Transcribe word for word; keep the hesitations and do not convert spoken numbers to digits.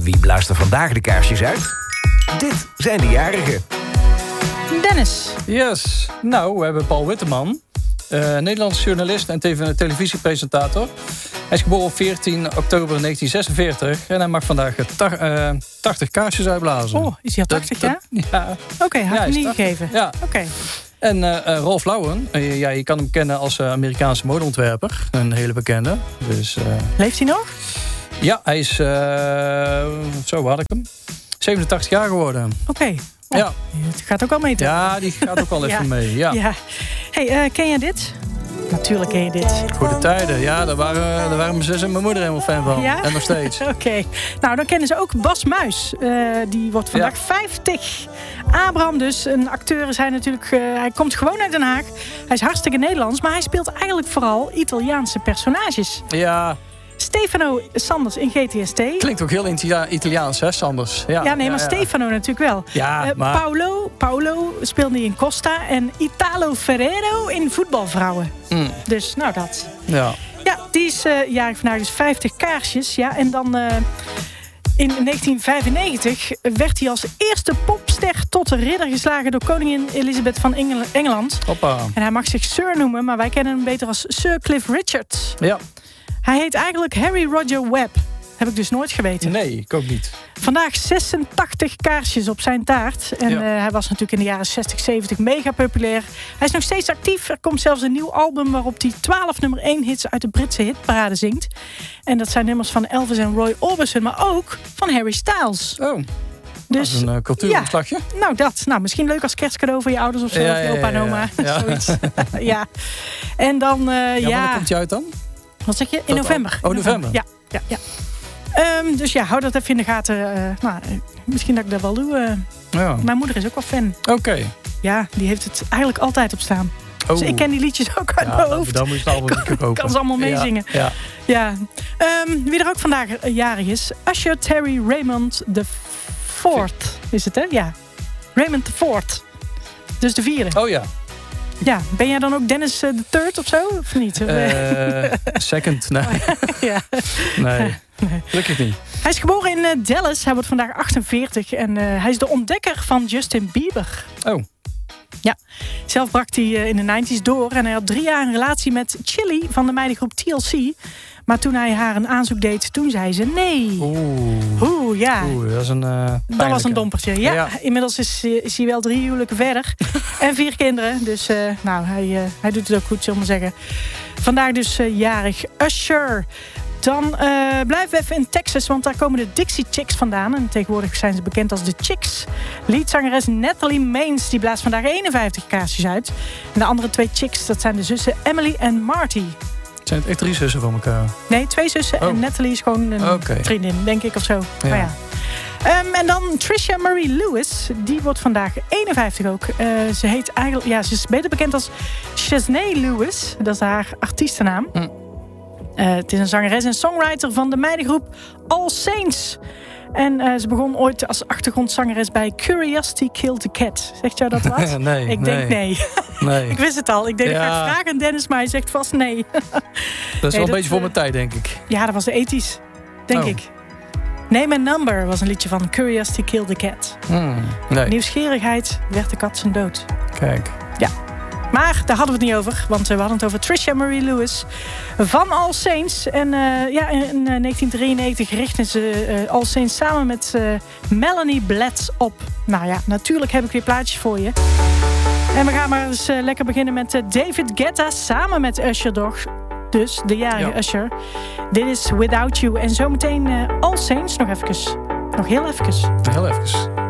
Wie blaast er vandaag de kaarsjes uit? Dit zijn de jarigen. Dennis. Yes. Nou, we hebben Paul Witteman. Uh, Nederlandse journalist en tv- televisiepresentator. Hij is geboren op veertien oktober negentien zesenveertig. En hij mag vandaag tar- uh, tachtig kaarsjes uitblazen. Oh, is hij al tachtig, ja? Ja. Oké, okay, had ja, ik hem niet tachtig. gegeven. Ja. Oké. Okay. En uh, uh, Rolf Lauwen, uh, ja, je kan hem kennen als uh, Amerikaanse modeontwerper. Een hele bekende. Dus, uh, leeft hij nog? Ja, hij is, uh, zo had ik hem, zevenentachtig jaar geworden. Oké. Okay. Oh, ja. Het gaat ook al mee, toch? Ja, die gaat ook al even ja. mee. Ja. Ja. Hey, uh, ken je dit? Natuurlijk ken je dit. Goede tijden. Ja, daar waren, daar waren mijn zus en mijn moeder helemaal fan van. Ja? En nog steeds. Oké. Okay. Nou, dan kennen ze ook Bas Muis. Uh, die wordt vandaag ja. vijftig. Abraham dus, een acteur is hij natuurlijk. Uh, hij komt gewoon uit Den Haag. Hij is hartstikke Nederlands, maar hij speelt eigenlijk vooral Italiaanse personages. Ja. Stefano Sanders in G T S T. Klinkt ook heel Ita- Italiaans, hè, Sanders? Ja, ja nee, maar ja, ja. Stefano natuurlijk wel. Ja, uh, maar... Paolo, Paolo speelde in Costa en Italo Ferrero in Voetbalvrouwen. Mm. Dus, nou dat. Ja. Ja, die is uh, jarig vandaag, dus vijftig kaarsjes. Ja, en dan... Uh, in negentien vijfennegentig werd hij als eerste popster tot de ridder geslagen door koningin Elizabeth van Engel- Engeland. Hoppa. En hij mag zich Sir noemen, maar wij kennen hem beter als Sir Cliff Richard. Ja. Hij heet eigenlijk Harry Roger Webb. Heb ik dus nooit geweten. Nee, ik ook niet. Vandaag zesentachtig kaarsjes op zijn taart. En ja. uh, hij was natuurlijk in de jaren zestig, zeventig mega populair. Hij is nog steeds actief. Er komt zelfs een nieuw album waarop hij twaalf nummer één hits uit de Britse hitparade zingt. En dat zijn nummers van Elvis en Roy Orbison, maar ook van Harry Styles. Oh, dus, dat is een uh, cultuuromslagje. Ja, nou dat. Nou, misschien leuk als kerstcadeau voor je ouders of zo. Ja, of je opa en oma. Ja, ja. Zoiets. Ja. En dan, uh, ja... ja wanneer komt hij uit dan? Wat zeg je? In dat november. Al? Oh, november. Ja, ja, ja. Um, dus ja, hou dat even in de gaten. Uh, nou, misschien dat ik dat wel doe. Uh, ja. Mijn moeder is ook wel fan. Oké. Okay. Ja, die heeft het eigenlijk altijd op staan. Oh. Dus ik ken die liedjes ook uit ja, mijn hoofd. Dan moet je het album kopen. Kan ze allemaal meezingen. Ja. ja. ja. Um, wie er ook vandaag uh, jarig is. Usher Terry Raymond de Fourth. Is het, hè? Ja. Raymond de Fourth. Dus de vierde. Oh ja. Ja, ben jij dan ook Dennis uh, de Third of zo? Of niet? Uh, second, nee. ja. Nee, nee. Gelukkig niet. Hij is geboren in uh, Dallas. Hij wordt vandaag achtenveertig. En uh, hij is de ontdekker van Justin Bieber. Oh. Ja, zelf brak hij uh, in de negentig door. En hij had drie jaar een relatie met Chili van de meidengroep T L C. Maar toen hij haar een aanzoek deed, toen zei ze nee. Oeh. Oeh, ja. Oeh, dat is een uh, Dat was een dompertje. Ja, ja. Inmiddels is, is hij wel drie huwelijken verder. en vier kinderen. Dus uh, nou, hij, uh, hij doet het ook goed, zullen we maar zeggen. Vandaag dus uh, jarig Usher. Dan uh, blijven we even in Texas, want daar komen de Dixie Chicks vandaan. En tegenwoordig zijn ze bekend als de Chicks. Leadzangeres Natalie Maines, die blaast vandaag eenenvijftig kaarsjes uit. En de andere twee Chicks, dat zijn de zussen Emily en Marty. Zijn het echt drie zussen van elkaar? Nee, twee zussen. Oh. En Natalie is gewoon een okay. vriendin, denk ik, of zo. Ja. Maar ja. Um, en dan Trisha Marie Lewis. Die wordt vandaag eenenvijftig ook. Uh, ze heet eigenlijk, ja, ze is beter bekend als Chesney Lewis. Dat is haar artiestennaam. Hm. Uh, het is een zangeres en songwriter van de meidengroep All Saints. En uh, ze begon ooit als achtergrondzangeres bij Curiosity Killed the Cat. Zegt jou dat wat? nee. Ik nee. denk nee. nee. Ik wist het al. Ik denk, ja. ik ga het vragen aan Dennis, maar hij zegt vast nee. dat is nee, wel dat, een beetje voor mijn tijd, denk ik. Ja, dat was de ethisch. Denk oh. ik. Name a Number was een liedje van Curiosity Killed the Cat. Hmm, nee. Nieuwsgierigheid werd de kat zijn dood. Kijk. Ja. Maar daar hadden we het niet over, want we hadden het over Trisha Marie Lewis van All Saints. En uh, ja, in uh, negentien drieënnegentig richtten ze uh, All Saints samen met uh, Melanie Bletz op. Nou ja, natuurlijk heb ik weer plaatjes voor je. En we gaan maar eens uh, lekker beginnen met uh, David Guetta samen met Usher toch. Dus de jarige ja. Usher. Dit is Without You. En zometeen uh, All Saints nog even. Nog heel even. Heel even.